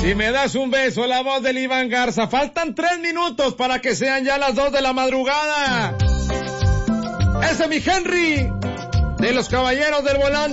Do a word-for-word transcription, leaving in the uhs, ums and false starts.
Si me das un beso, la voz del Iván Garza. Faltan tres minutos para que sean ya las dos de la madrugada. Ese es mi Henry, de los Caballeros del Volante.